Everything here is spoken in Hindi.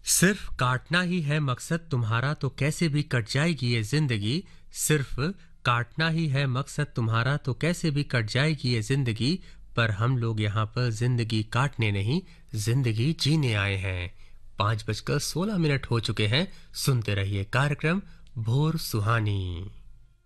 सिर्फ काटना ही है मकसद तुम्हारा तो कैसे भी कट जाएगी ये जिंदगी। सिर्फ काटना ही है मकसद तुम्हारा तो कैसे भी कट जाएगी ये जिंदगी। पर हम लोग यहाँ पर जिंदगी काटने नहीं, जिंदगी जीने आए हैं। 5:16 हो चुके हैं। सुनते रहिए कार्यक्रम भोर सुहानी।